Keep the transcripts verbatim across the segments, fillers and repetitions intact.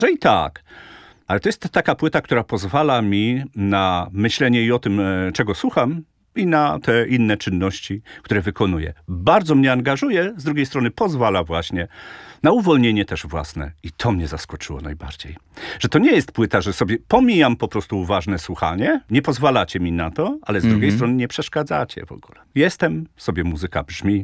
Że i tak. Ale to jest taka płyta, która pozwala mi na myślenie i o tym, czego słucham, i na te inne czynności, które wykonuję. Bardzo mnie angażuje, z drugiej strony pozwala właśnie na uwolnienie też własne. I to mnie zaskoczyło najbardziej. Że to nie jest płyta, że sobie pomijam po prostu uważne słuchanie, nie pozwalacie mi na to, ale z mm-hmm. drugiej strony nie przeszkadzacie w ogóle. Jestem, sobie muzyka brzmi,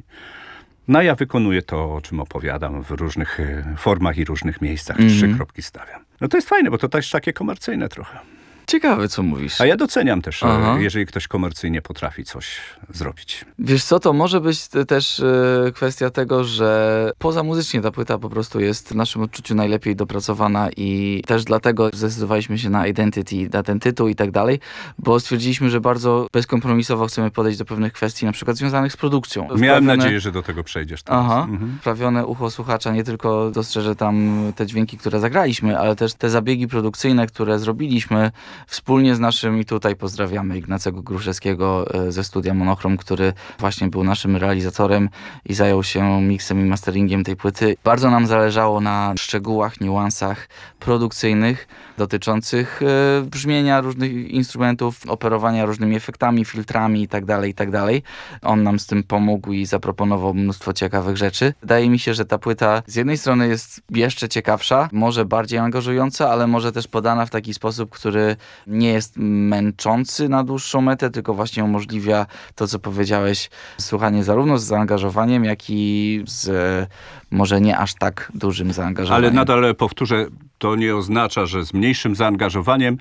no ja wykonuję to, o czym opowiadam w różnych formach i różnych miejscach, mm-hmm. trzy kropki stawiam. No to jest fajne, bo to też takie komercyjne trochę. Ciekawe, co mówisz. A ja doceniam też, Aha. jeżeli ktoś komercyjnie potrafi coś zrobić. Wiesz co, to może być też e, kwestia tego, że poza muzycznie ta płyta po prostu jest w naszym odczuciu najlepiej dopracowana i też dlatego zdecydowaliśmy się na Identity, na ten tytuł i tak dalej, bo stwierdziliśmy, że bardzo bezkompromisowo chcemy podejść do pewnych kwestii, na przykład związanych z produkcją. Miałem Wprawione... nadzieję, że do tego przejdziesz teraz. Aha. Mhm. Wprawione ucho słuchacza nie tylko dostrzeże tam te dźwięki, które zagraliśmy, ale też te zabiegi produkcyjne, które zrobiliśmy wspólnie z naszym, i tutaj pozdrawiamy Ignacego Gruszewskiego ze studia Monochrom, który właśnie był naszym realizatorem i zajął się miksem i masteringiem tej płyty. Bardzo nam zależało na szczegółach, niuansach produkcyjnych dotyczących e, brzmienia różnych instrumentów, operowania różnymi efektami, filtrami itd., itd. On nam z tym pomógł i zaproponował mnóstwo ciekawych rzeczy. Wydaje mi się, że ta płyta z jednej strony jest jeszcze ciekawsza, może bardziej angażująca, ale może też podana w taki sposób, który nie jest męczący na dłuższą metę, tylko właśnie umożliwia to, co powiedziałeś, słuchanie zarówno z zaangażowaniem, jak i z może nie aż tak dużym zaangażowaniem. Ale nadal powtórzę, to nie oznacza, że z mniejszym zaangażowaniem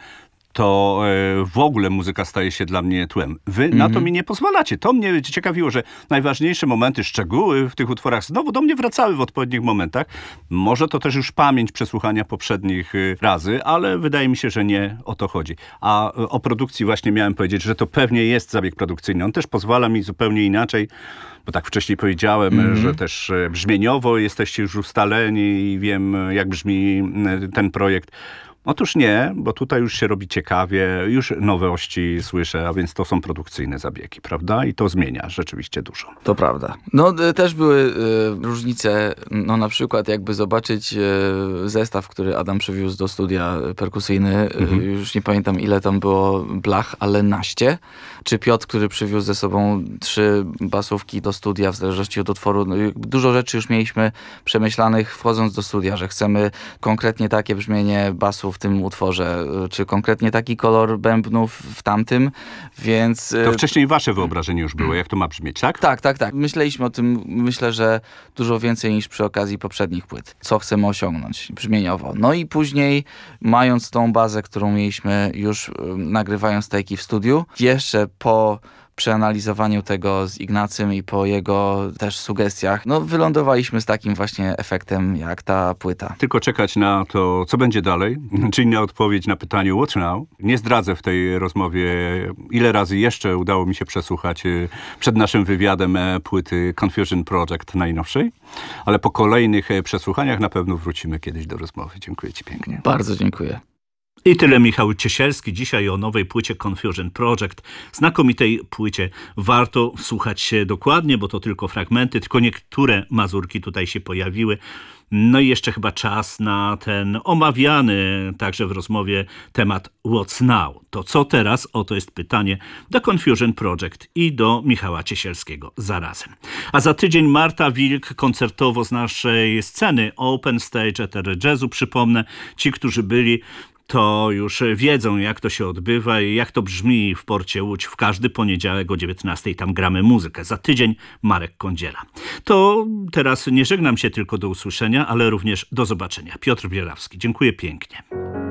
to w ogóle muzyka staje się dla mnie tłem. Wy mm-hmm. na to mi nie pozwalacie. To mnie ciekawiło, że najważniejsze momenty, szczegóły w tych utworach znowu do mnie wracały w odpowiednich momentach. Może to też już pamięć przesłuchania poprzednich razy, ale wydaje mi się, że nie o to chodzi. A o produkcji właśnie miałem powiedzieć, że to pewnie jest zabieg produkcyjny. On też pozwala mi zupełnie inaczej, bo tak wcześniej powiedziałem, mm-hmm. że też brzmieniowo jesteście już ustaleni i wiem, jak brzmi ten projekt. Otóż nie, bo tutaj już się robi ciekawie, już nowości słyszę, a więc to są produkcyjne zabiegi, prawda? I to zmienia rzeczywiście dużo. To prawda. No też były y, różnice, no na przykład jakby zobaczyć y, zestaw, który Adam przywiózł do studia perkusyjny, mhm. y, już nie pamiętam ile tam było blach, ale naście. Czy Piotr, który przywiózł ze sobą trzy basówki do studia, w zależności od utworu. No, dużo rzeczy już mieliśmy przemyślanych wchodząc do studia, że chcemy konkretnie takie brzmienie basów w tym utworze, czy konkretnie taki kolor bębnów w tamtym, więc... To wcześniej wasze wyobrażenie już było, jak to ma brzmieć, tak? Tak, tak, tak. Myśleliśmy o tym, myślę, że dużo więcej niż przy okazji poprzednich płyt. Co chcemy osiągnąć brzmieniowo. No i później, mając tą bazę, którą mieliśmy już nagrywając tajki w studiu, jeszcze po przeanalizowaniu tego z Ignacym i po jego też sugestiach, no wylądowaliśmy z takim właśnie efektem jak ta płyta. Tylko czekać na to, co będzie dalej, czyli na odpowiedź na pytanie what now. Nie zdradzę w tej rozmowie, ile razy jeszcze udało mi się przesłuchać przed naszym wywiadem płyty Confusion Project najnowszej, ale po kolejnych przesłuchaniach na pewno wrócimy kiedyś do rozmowy. Dziękuję ci pięknie. Bardzo dziękuję. I tyle Michał Ciesielski dzisiaj o nowej płycie Confusion Project. Znakomitej płycie. Warto słuchać się dokładnie, bo to tylko fragmenty, tylko niektóre mazurki tutaj się pojawiły. No i jeszcze chyba czas na ten omawiany także w rozmowie temat What's Now? To co teraz? Oto jest pytanie do Confusion Project i do Michała Ciesielskiego zarazem. A za tydzień Marta Wilk koncertowo z naszej sceny Open Stage Etery Jazzu. Przypomnę, ci, którzy byli, to już wiedzą, jak to się odbywa i jak to brzmi w Porcie Łódź. W każdy poniedziałek o dziewiętnastej tam gramy muzykę. Za tydzień Marek Kądziela. To teraz nie żegnam się tylko do usłyszenia, ale również do zobaczenia. Piotr Bierawski. Dziękuję pięknie.